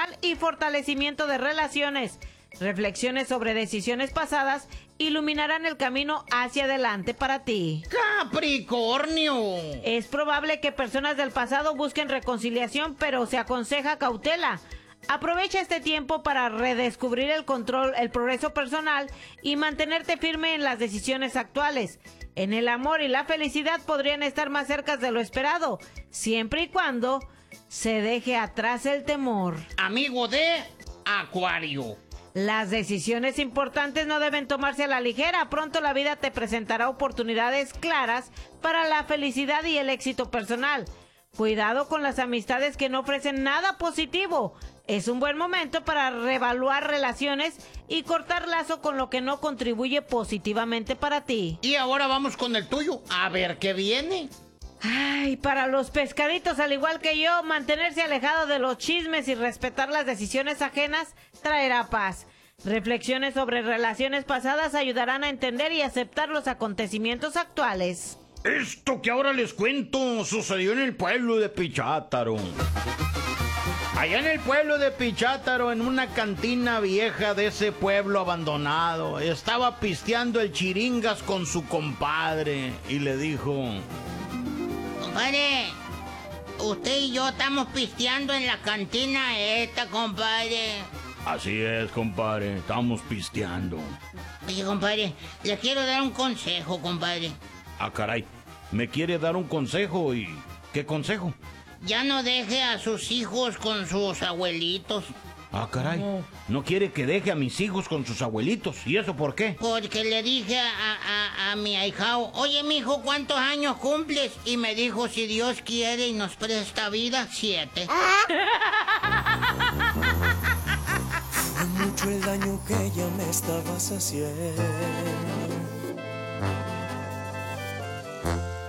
personal y fortalecimiento de relaciones. Reflexiones sobre decisiones pasadas iluminarán el camino hacia adelante para ti. ¡Capricornio! Es probable que personas del pasado busquen reconciliación, pero se aconseja cautela. Aprovecha este tiempo para redescubrir el control, el progreso personal y mantenerte firme en las decisiones actuales. En el amor y la felicidad podrían estar más cerca de lo esperado, siempre y cuando se deje atrás el temor. Amigo de Acuario. Las decisiones importantes no deben tomarse a la ligera. Pronto la vida te presentará oportunidades claras para la felicidad y el éxito personal. Cuidado con las amistades que no ofrecen nada positivo. Es un buen momento para reevaluar relaciones y cortar lazo con lo que no contribuye positivamente para ti. Y ahora vamos con el tuyo, a ver qué viene. Ay, para los pescaditos, al igual que yo, mantenerse alejado de los chismes y respetar las decisiones ajenas traerá paz. Reflexiones sobre relaciones pasadas ayudarán a entender y aceptar los acontecimientos actuales. Esto que ahora les cuento sucedió en el pueblo de Pichátaro. Allá en el pueblo de Pichátaro, en una cantina vieja de ese pueblo abandonado, estaba pisteando el Chiringas con su compadre y le dijo: Compadre, usted y yo estamos pisteando en la cantina esta, compadre. Así es, compadre, estamos pisteando. Oye, compadre, le quiero dar un consejo, compadre. Ah, caray, ¿me quiere dar un consejo? ¿Y qué consejo? Ya no deje a sus hijos con sus abuelitos. Ah, caray, no quiere que deje a mis hijos con sus abuelitos. ¿Y eso por qué? Porque le dije a mi ahijao: oye, mijo, ¿cuántos años cumples? Y me dijo, si Dios quiere y nos presta vida, 7. Fue mucho el daño que ya me estabas haciendo.